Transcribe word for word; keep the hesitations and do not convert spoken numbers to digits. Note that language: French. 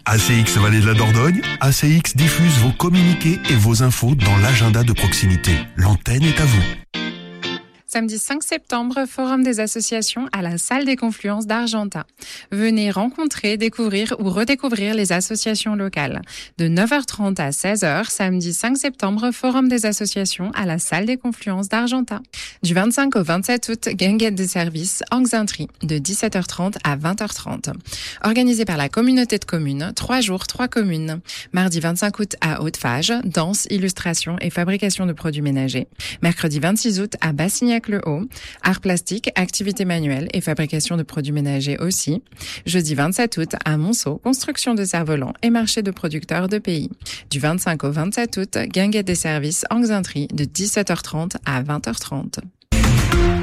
A C X Vallée de la Dordogne, A C X diffuse vos communiqués et vos infos dans l'agenda de proximité. L'antenne est à vous. Samedi cinq septembre, Forum des associations à la salle des Confluences d'Argentat. Venez rencontrer, découvrir ou redécouvrir les associations locales. De neuf heures trente à seize heures, samedi cinq septembre, Forum des associations à la salle des Confluences d'Argentat. Du vingt-cinq au vingt-sept août, Guinguette des services, Anxintry, de dix-sept heures trente à vingt heures trente. Organisé par la communauté de communes, trois jours, trois communes. Mardi vingt-cinq août à Haute-Fage, danse, illustration et fabrication de produits ménagers. Mercredi vingt-six août à Bassignac-le-Haut, art plastique, activités manuelles et fabrication de produits ménagers aussi. Jeudi vingt-sept août à Monceau, construction de cerfs-volants et marché de producteurs de pays. Du vingt-cinq au vingt-sept août, Guinguette des services, Anxintry, de dix-sept heures trente à vingt heures trente.